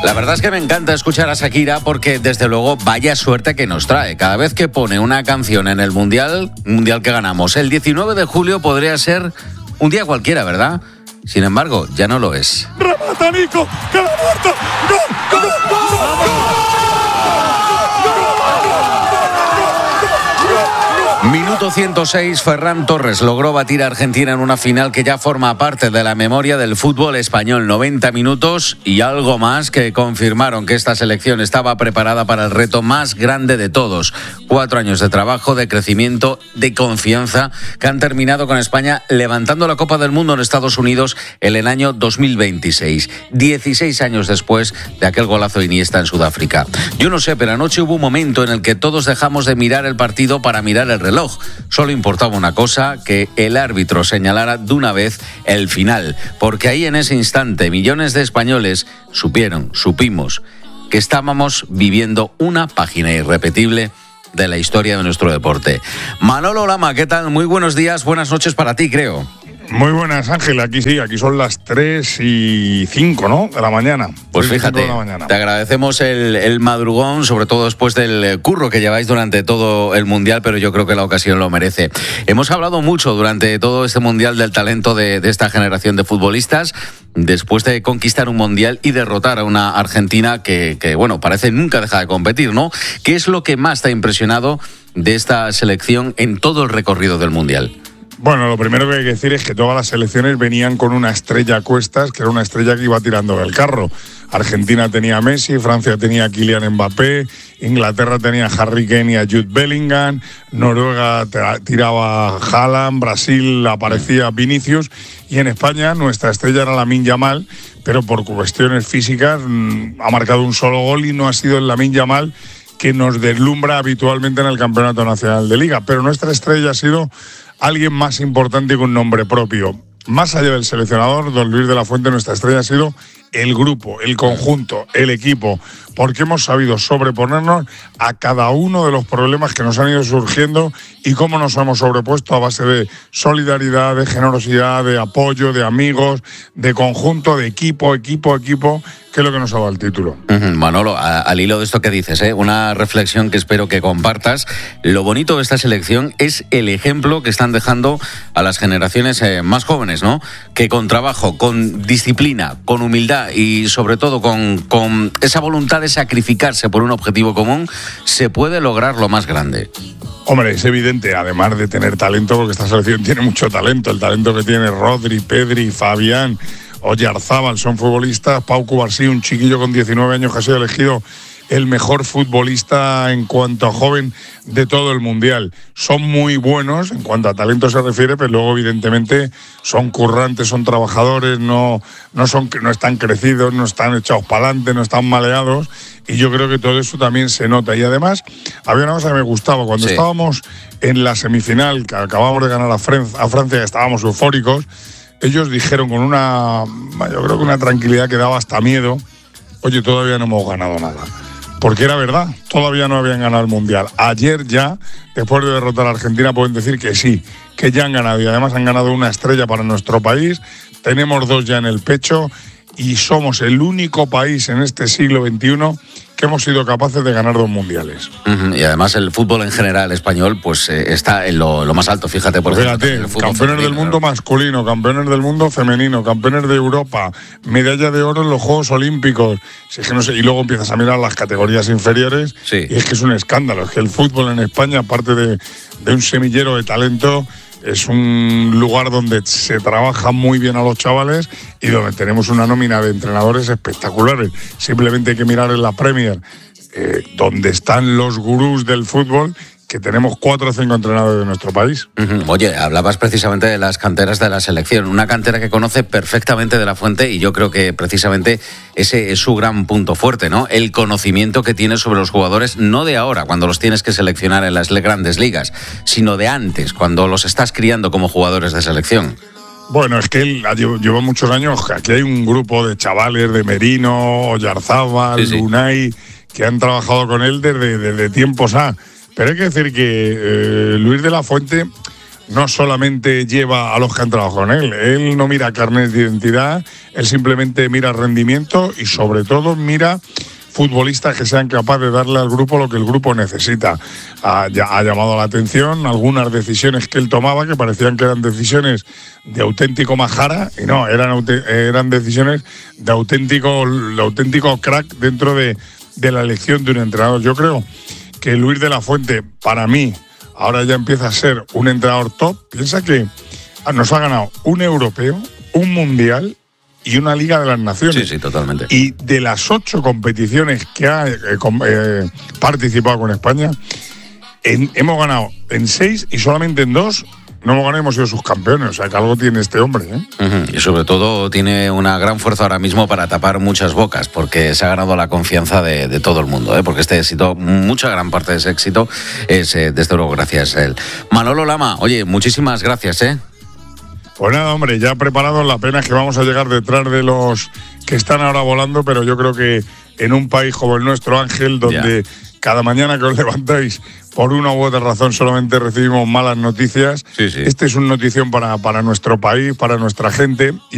La verdad es que me encanta escuchar a Shakira porque desde luego vaya suerte que nos trae. Cada vez que pone una canción en el Mundial que ganamos, el 19 de julio podría ser un día cualquiera, ¿verdad? Sin embargo, ya no lo es. ¡Remata Nico! ¡Que la muerto! ¡Gol! ¡Gol! ¡Gol! Minuto 106, Ferran Torres logró batir a Argentina en una final que ya forma parte de la memoria del fútbol español. 90 minutos y algo más que confirmaron que esta selección estaba preparada para el reto más grande de todos. 4 años de trabajo, de crecimiento, de confianza que han terminado con España levantando la Copa del Mundo en Estados Unidos en el año 2026. 16 años después de aquel golazo de Iniesta en Sudáfrica. Yo no sé, pero anoche hubo un momento en el que todos dejamos de mirar el partido para mirar el reloj. Solo importaba una cosa, que el árbitro señalara de una vez el final, porque ahí en ese instante millones de españoles supimos que estábamos viviendo una página irrepetible de la historia de nuestro deporte. Manolo Lama, ¿qué tal? Muy buenos días, buenas noches para ti, creo. Muy buenas, Ángel. Aquí son las 3:05, ¿no? De la mañana. Pues fíjate, te agradecemos el madrugón, sobre todo después del curro que lleváis durante todo el Mundial, pero yo creo que la ocasión lo merece. Hemos hablado mucho durante todo este Mundial del talento de esta generación de futbolistas, después de conquistar un Mundial y derrotar a una Argentina que bueno, parece nunca deja de competir, ¿no? ¿Qué es lo que más te ha impresionado de esta selección en todo el recorrido del Mundial? Bueno, lo primero que hay que decir es que todas las selecciones venían con una estrella a cuestas, que era una estrella que iba tirando del carro. Argentina tenía a Messi, Francia tenía a Kylian Mbappé, Inglaterra tenía a Harry Kane y a Jude Bellingham, Noruega tiraba a Haaland, Brasil aparecía Vinicius, y en España nuestra estrella era Lamine Yamal, pero por cuestiones físicas ha marcado un solo gol y no ha sido el Lamine Yamal que nos deslumbra habitualmente en el Campeonato Nacional de Liga. Pero nuestra estrella ha sido alguien más importante con nombre propio. Más allá del seleccionador, don Luis de la Fuente, nuestra estrella ha sido el grupo, el conjunto, el equipo, porque hemos sabido sobreponernos a cada uno de los problemas que nos han ido surgiendo y cómo nos hemos sobrepuesto a base de solidaridad, de generosidad, de apoyo, de amigos, de conjunto, de equipo, que es lo que nos ha dado el título. Manolo, al hilo de esto que dices, una reflexión que espero que compartas. Lo bonito de esta selección es el ejemplo que están dejando a las generaciones más jóvenes, ¿no? Que con trabajo, con disciplina, con humildad y sobre todo con esa voluntad de sacrificarse por un objetivo común, se puede lograr lo más grande. Hombre, es evidente, además de tener talento, porque esta selección tiene mucho talento, el talento que tiene Rodri, Pedri, Fabián, Oyarzábal, son futbolistas, Pau Cubarsí, un chiquillo con 19 años que ha sido elegido el mejor futbolista en cuanto a joven de todo el Mundial. Son muy buenos en cuanto a talento se refiere, pero luego evidentemente son currantes, son trabajadores, no están crecidos, no están echados para adelante, no están maleados, y yo creo que todo eso también se nota. Y además había una cosa que me gustaba, cuando estábamos en la semifinal, que acabamos de ganar a Francia, estábamos eufóricos, ellos dijeron con yo creo que una tranquilidad que daba hasta miedo: oye, todavía no hemos ganado nada. Porque era verdad, todavía no habían ganado el Mundial. Ayer ya, después de derrotar a Argentina, pueden decir que sí, que ya han ganado. Y además han ganado una estrella para nuestro país. Tenemos 2 ya en el pecho y somos el único país en este siglo XXI que hemos sido capaces de ganar 2 mundiales. Y además el fútbol en general español pues está en lo más alto, fíjate. Campeones del mundo masculino, campeones del mundo femenino, campeones de Europa, medalla de oro en los Juegos Olímpicos. Si es que no sé, y luego empiezas a mirar las categorías inferiores y es que es un escándalo. Es que el fútbol en España, aparte de un semillero de talento, es un lugar donde se trabaja muy bien a los chavales y donde tenemos una nómina de entrenadores espectaculares. Simplemente hay que mirar en la Premier, donde están los gurús del fútbol, que tenemos 4 o 5 entrenadores de nuestro país. Oye, hablabas precisamente de las canteras de la selección, una cantera que conoce perfectamente de la Fuente, y yo creo que precisamente ese es su gran punto fuerte, ¿no? El conocimiento que tiene sobre los jugadores, no de ahora, cuando los tienes que seleccionar en las grandes ligas, sino de antes, cuando los estás criando como jugadores de selección. Bueno, es que él lleva muchos años. Aquí hay un grupo de chavales de Merino, Oyarzábal, Unai, que han trabajado con él desde tiempos A. Pero hay que decir que Luis de la Fuente no solamente lleva a los que han trabajado con él. Él no mira carnet de identidad, él simplemente mira rendimiento y sobre todo mira futbolistas que sean capaces de darle al grupo lo que el grupo necesita. Ha llamado la atención algunas decisiones que él tomaba que parecían que eran decisiones de auténtico majara y no, eran decisiones de auténtico crack dentro de la elección de un entrenador. Yo creo que Luis de la Fuente, para mí, ahora ya empieza a ser un entrenador top. Piensa que nos ha ganado un europeo, un mundial y una Liga de las Naciones. Sí, totalmente. Y de las 8 competiciones que ha participado con España, hemos ganado en 6 y solamente en 2 no hemos ganado, hemos sido subcampeones. O sea, que algo tiene este hombre, ¿eh? Uh-huh. Y sobre todo tiene una gran fuerza ahora mismo para tapar muchas bocas, porque se ha ganado la confianza de todo el mundo, ¿eh? Porque este éxito, mucha gran parte de ese éxito es, desde luego, gracias a él. Manolo Lama, oye, muchísimas gracias, ¿eh? Pues nada, hombre, ya preparados, la pena es que vamos a llegar detrás de los que están ahora volando, pero yo creo que en un país como el nuestro, Ángel, donde cada mañana que os levantáis, por una u otra razón, solamente recibimos malas noticias, Sí. este es un notición para nuestro país, para nuestra gente.